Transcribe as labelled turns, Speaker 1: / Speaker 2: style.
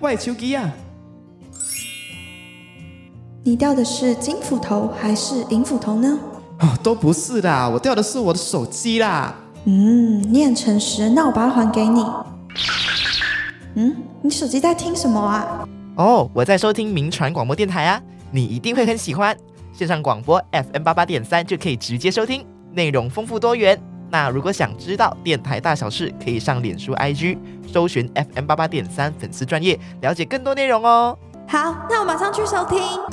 Speaker 1: 我的手机啊！
Speaker 2: 你掉的是金斧头还是银斧头呢？
Speaker 1: 都不是啦，我掉的是我的手机啦。
Speaker 2: 你很诚实，那我把它还给你。你手机在听什么啊？
Speaker 3: 我在收听民传广播电台啊，你一定会很喜欢。线上广播 FM88.3 就可以直接收听，内容丰富多元。那如果想知道电台大小事，可以上脸书 IG 搜寻 FM88.3 粉丝专页，了解更多内容哦。
Speaker 2: 好，那我马上去收听。